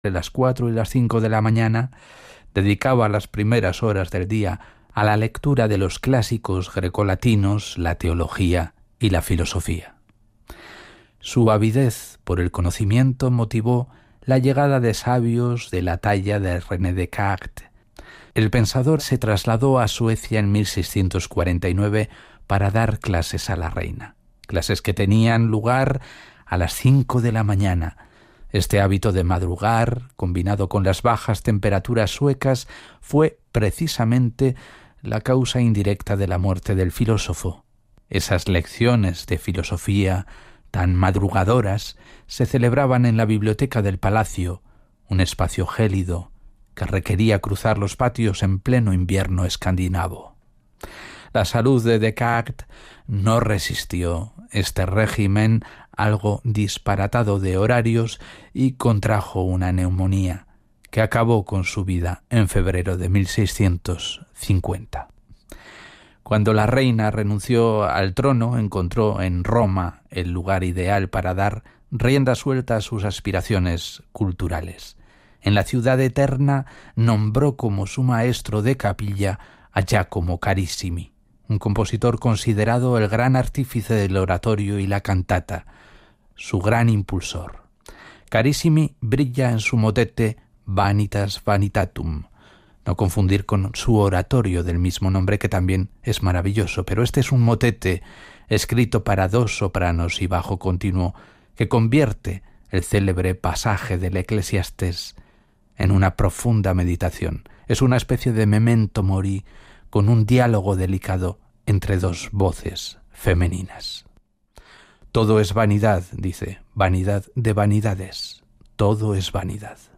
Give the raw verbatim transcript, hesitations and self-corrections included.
de las cuatro y las cinco de la mañana, dedicaba las primeras horas del día a la lectura de los clásicos grecolatinos, la teología y la filosofía. Su avidez por el conocimiento motivó la llegada de sabios de la talla de René Descartes. El pensador se trasladó a Suecia en mil seiscientos cuarenta y nueve para dar clases a la reina, clases que tenían lugar a las cinco de la mañana. Este hábito de madrugar, combinado con las bajas temperaturas suecas, fue precisamente la causa indirecta de la muerte del filósofo. Esas lecciones de filosofía tan madrugadoras se celebraban en la biblioteca del palacio, un espacio gélido que requería cruzar los patios en pleno invierno escandinavo. La salud de Descartes no resistió este régimen algo disparatado de horarios y contrajo una neumonía que acabó con su vida en febrero de mil seiscientos cincuenta. Cuando la reina renunció al trono, encontró en Roma el lugar ideal para dar rienda suelta a sus aspiraciones culturales. En la ciudad eterna nombró como su maestro de capilla a Giacomo Carissimi, un compositor considerado el gran artífice del oratorio y la cantata, su gran impulsor. Carissimi brilla en su motete Vanitas Vanitatum, no confundir con su oratorio del mismo nombre, que también es maravilloso, pero este es un motete escrito para dos sopranos y bajo continuo que convierte el célebre pasaje del Eclesiastés en una profunda meditación. Es una especie de memento mori con un diálogo delicado entre dos voces femeninas. Todo es vanidad, dice, vanidad de vanidades, todo es vanidad.